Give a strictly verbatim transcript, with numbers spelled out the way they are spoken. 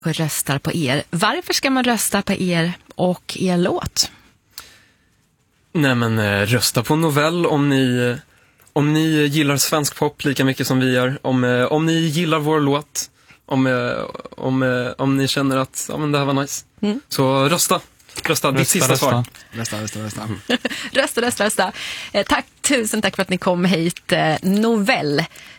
och röstar på er. Varför ska man rösta på er och er låt? Nej men rösta på Novell om ni, om ni gillar svensk pop lika mycket som vi gör. Om, om ni gillar vår låt. Om, om, om ni känner att ja, men det här var nice. Mm. Så rösta. Rösta, ditt sista rösta. svar. Rösta, rösta, rösta. Mm. rösta, rösta, rösta. Eh, tack, tusen tack för att ni kom hit. Eh, Novell.